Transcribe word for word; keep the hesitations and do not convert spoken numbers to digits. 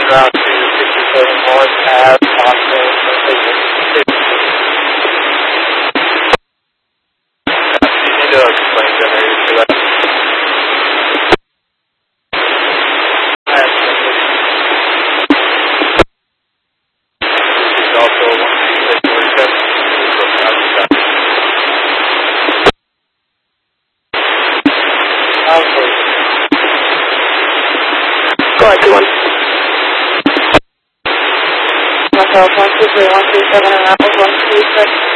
route to fifty-seven North Ave, Austin, you need to explain generator for that. There's also one six forty-seven. Go ahead, two one. Myself, one two three, one two seven, and Apple, one two six.